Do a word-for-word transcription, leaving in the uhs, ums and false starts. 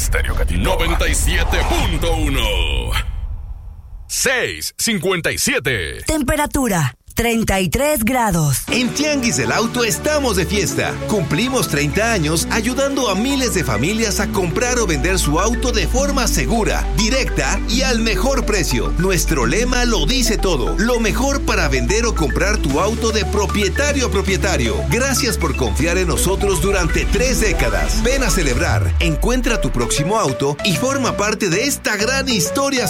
Estéreo, gatito. noventa y siete punto uno. seis cincuenta y siete. Temperatura treinta y tres grados. En Tianguis del Auto estamos de fiesta. Cumplimos treinta años ayudando a miles de familias a comprar o vender su auto de forma segura, directa y al mejor precio. Nuestro lema lo dice todo. Lo mejor para vender o comprar tu auto de propietario a propietario. Gracias por confiar en nosotros durante tres décadas. Ven a celebrar, encuentra tu próximo auto y forma parte de esta gran historia